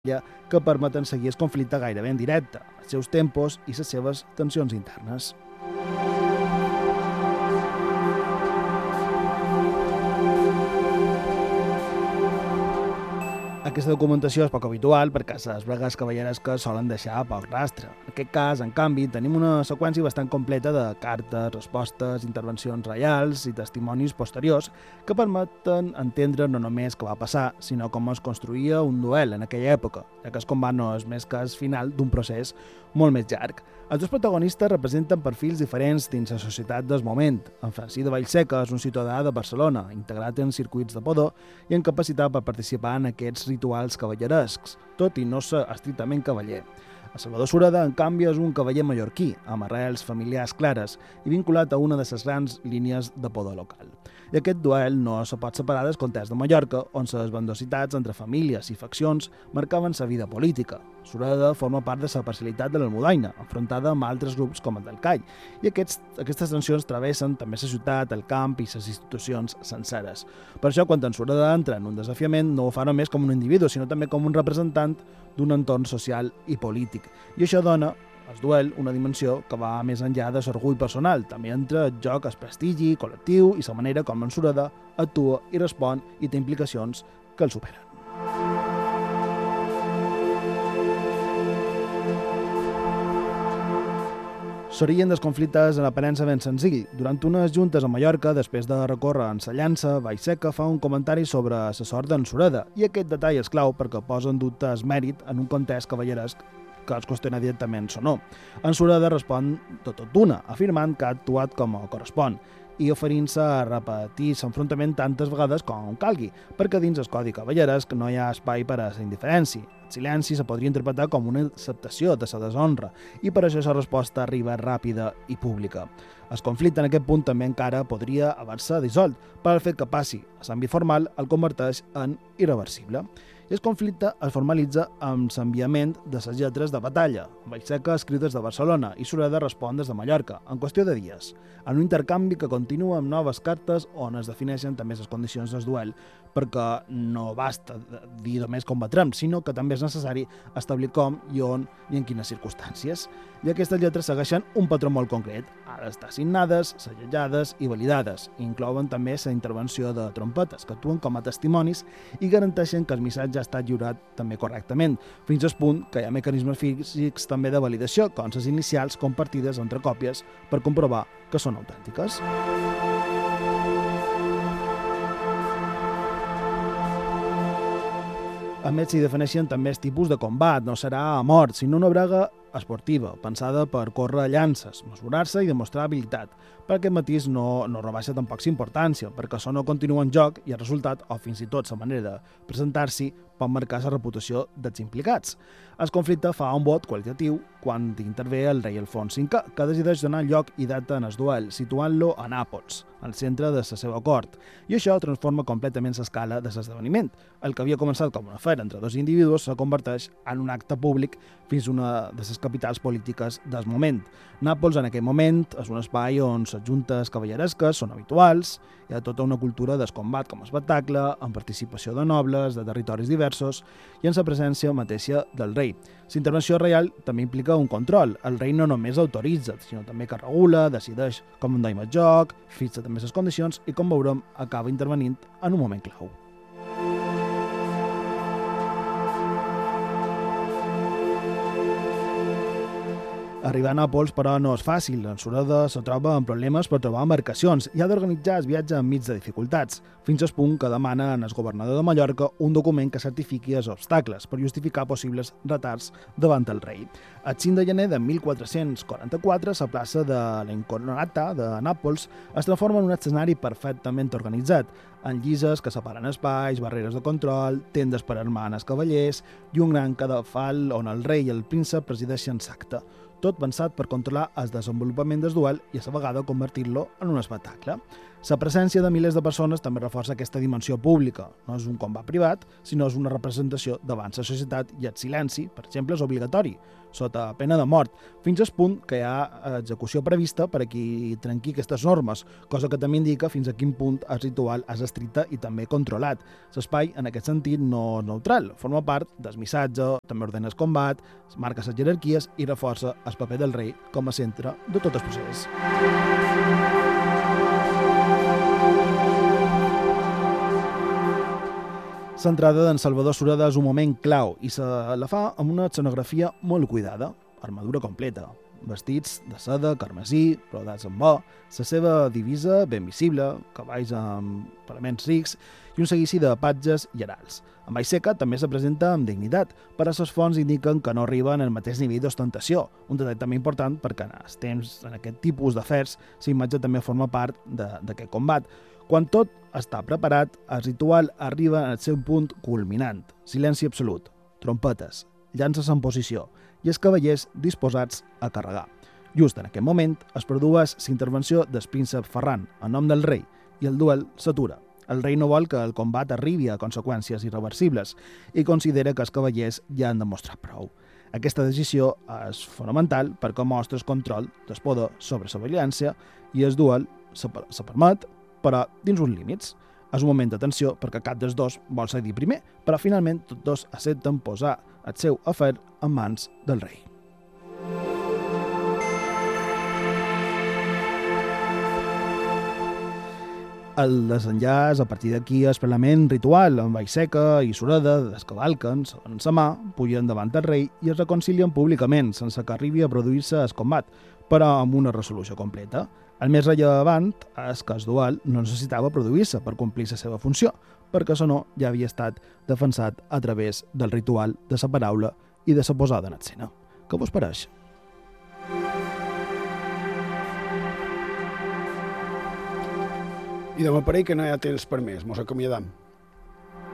que permeten seguir el conflicte gairebé en directe, els seus tempos i les seves tensions internes. Aquesta documentació és poc habitual perquè les bregues cavalleresques solen deixar poc rastre. En aquest cas, en canvi, tenim una seqüència bastant completa de cartes, respostes, intervencions reials i testimonis posteriors que permeten entendre no només què va passar, sinó com es construïa un duel en aquella època, ja que el combat no és més que el final d'un procés molt més llarg. Els dos protagonistes representen perfils diferents dins la societat del moment. En Francí de Vallseca és un ciutadà de Barcelona, integrat en circuits de poder i amb capacitat per participar en aquests rituals cavallerescs, tot i no ser estrictament cavaller. A Salvador Sureda, en canvi, és un cavaller mallorquí, amb arrels familiars clares i vinculat a una de les grans línies de poder local. I aquest duel no se pot separar del context de Mallorca, on les bandositats entre famílies i faccions marcaven la vida política. Sureda forma part de la parcialitat de l'Almudaina, enfrontada amb altres grups com el del Call, i aquestes tensions travessen també la ciutat, el camp i les institucions senceres. Per això, quan en Sureda entra en un desafiament, no ho fa només com un individu, sinó també com un representant d'un entorn social i polític. I això dona al duel una dimensió que va més enllà de l'orgull personal. També entra en joc el prestigi col·lectiu i la manera com en Sureda actua i respon i té implicacions que el superen. S'origen dels conflictes en aparença ben senzill. Durant unes juntes a Mallorca, després de recórrer en sa llança, Vallseca fa un comentari sobre la sort d'en Sureda, i aquest detall és clau perquè posa en dubte el mèrit en un context cavalleresc que els qüestiona directament o no. En Sureda respon de tot d'una, afirmant que ha actuat com correspon i oferint-se a repetir l'enfrontament tantes vegades com calgui, perquè dins el codi cavalleresc no hi ha espai per a la indiferència. El silenci se podria interpretar com una acceptació de la deshonra i per això la resposta arriba ràpida i pública. El conflicte en aquest punt també encara podria haver-se dissolt, però el fet que passi a l'àmbit formal el converteix en irreversible. I el conflicte es formalitza amb l'enviament de les lletres de batalla, Vallseca escrites de Barcelona i Sureda respon des de Mallorca, en qüestió de dies, en un intercanvi que continua amb noves cartes on es defineixen també les condicions del duel, perquè no basta dir només combatrem, sinó que també és necessari establir com i on i en quines circumstàncies. I aquestes lletres segueixen un patró molt concret, ha d'estar signades, segellades i validades. Inclouen també la intervenció de trompetes, que actuen com a testimonis i garanteixen que el missatge ha estat lliurat també correctament, fins al punt que hi ha mecanismes físics també de validació, com les inicials compartides entre còpies per comprovar que són autèntiques. A més, s'hi defineixen també els tipus de combat, no serà a mort, sinó una brega esportiva, pensada per córrer llances, mesurar-se i demostrar habilitat. Per aquest matís no rebaixa tampoc importància, perquè això no continua en joc i el resultat, o fins i tot la manera de presentar-s'hi, pot marcar la reputació dels implicats. El conflicte fa un vot qualitatiu quan intervé el rei Alfons V, que decideix donar lloc i data en el duel, situant-lo a Nàpols, al centre de la seva cort, i això transforma completament l'escala de l'esdeveniment. El que havia començat com un afer entre dos individus se converteix en un acte públic fins a una de les capitals polítiques del moment. Nàpols, en aquell moment, és un espai on les juntes cavalleresques són habituals, hi ha tota una cultura del combat com a espectacle, amb participació de nobles, de territoris diversos i en la presència mateixa del rei. La intervenció reial també implica un control. El rei no només autoritza, sinó també que regula, decideix com endaim el joc, fixa també les condicions i, com veurem, acaba intervenint en un moment clau. Arribar a Nàpols, però, no és fàcil. En Sureda se troba amb problemes per trobar embarcacions i ha d'organitzar el viatge enmig de dificultats, fins al punt que demana al governador de Mallorca un document que certifiqui els obstacles per justificar possibles retards davant el rei. El 5 de gener de 1444, la plaça de la Inconata de Nàpols es transforma en un escenari perfectament organitzat, amb llises que separen espais, barreres de control, tendes per armar els cavallers i un gran cadafal on el rei i el príncep presideixen l'acte. Tot pensat per controlar el desenvolupament del duel i a la vegada convertir-lo en un espectacle. La presència de milers de persones també reforça aquesta dimensió pública. No és un combat privat, sinó és una representació davant la societat i el silenci, per exemple, és obligatori, sota pena de mort, fins al punt que hi ha execució prevista per a qui trenqui aquestes normes, cosa que també indica fins a quin punt el ritual és estricte i també controlat. L'espai, en aquest sentit, no és neutral, forma part del missatge, també ordena el combat, marca les jerarquies i reforça el paper del rei com a centre de tot el procés. L'entrada d'en Salvador Sureda és un moment clau i se la fa amb una escenografia molt cuidada, armadura completa, vestits de seda, carmesí, brodats amb or, la seva divisa ben visible, cavalls amb paraments rics i un seguici de patges i herals. En Vallseca també se presenta amb dignitat, però les fonts indiquen que no arriben al mateix nivell d'ostentació, un detall també important perquè en aquest tipus d'afers la imatge també forma part d'aquest combat. Quan tot està preparat, el ritual arriba al seu punt culminant. Silenci absolut, trompetes, llances en posició i els cavallers disposats a carregar. Just en aquest moment es produeix l'intervenció del príncep Ferran en nom del rei i el duel s'atura. El rei no vol que el combat arribi a conseqüències irreversibles i considera que els cavallers ja han demostrat prou. Aquesta decisió és fonamental perquè mostra el control del poder sobre la violència i el duel se permet, però dins uns límits. És un moment de tensió perquè cap dels dos vol cedir primer, però finalment tots dos accepten posar el seu afer en mans del rei. El desenllaç a partir d'aquí és plenament ritual, amb Vallseca i Sureda descavalquen, segons la mà, pugen davant del rei i es reconcilien públicament, sense que arribi a produir-se el combat, però amb una resolució completa. El més rellevant és que el duel no necessitava produir-se per complir la seva funció, perquè el no ja havia estat defensat a través del ritual de la paraula i de la posada en escena. Què vos pareix? I de m'aparell que no hi ha temps per més, mos acomiadam.